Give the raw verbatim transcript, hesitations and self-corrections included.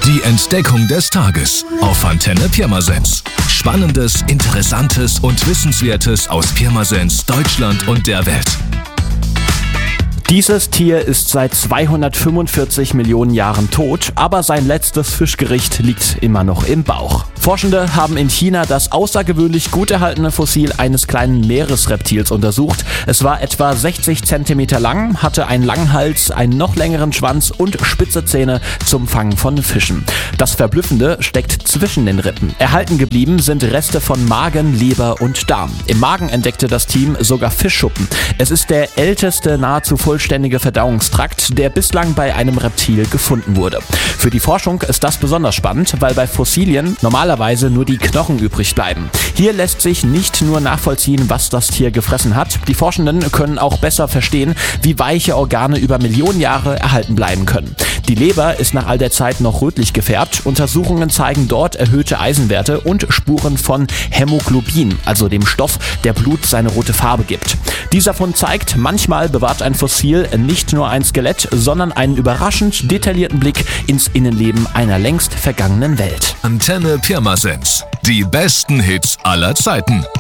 Die Entdeckung des Tages auf Antenne Pirmasens. Spannendes, Interessantes und Wissenswertes aus Pirmasens, Deutschland und der Welt. Dieses Tier ist seit zweihundertfünfundvierzig Millionen Jahren tot, aber sein letztes Fischgericht liegt immer noch im Bauch. Forschende haben in China das außergewöhnlich gut erhaltene Fossil eines kleinen Meeresreptils untersucht. Es war etwa sechzig Zentimeter lang, hatte einen langen Hals, einen noch längeren Schwanz und spitze Zähne zum Fangen von Fischen. Das Verblüffende steckt zwischen den Rippen. Erhalten geblieben sind Reste von Magen, Leber und Darm. Im Magen entdeckte das Team sogar Fischschuppen. Es ist der älteste, nahezu vollständige Verdauungstrakt, der bislang bei einem Reptil gefunden wurde. Für die Forschung ist das besonders spannend, weil bei Fossilien normalerweise nur die Knochen übrig bleiben. Hier lässt sich nicht nur nachvollziehen, was das Tier gefressen hat. Die Forschenden können auch besser verstehen, wie weiche Organe über Millionen Jahre erhalten bleiben können. Die Leber ist nach all der Zeit noch rötlich gefärbt. Untersuchungen zeigen dort erhöhte Eisenwerte und Spuren von Hämoglobin, also dem Stoff, der Blut seine rote Farbe gibt. Dieser Fund zeigt, manchmal bewahrt ein Fossil nicht nur ein Skelett, sondern einen überraschend detaillierten Blick ins Innenleben einer längst vergangenen Welt. Antenne Pirmasens. Die besten Hits aller Zeiten.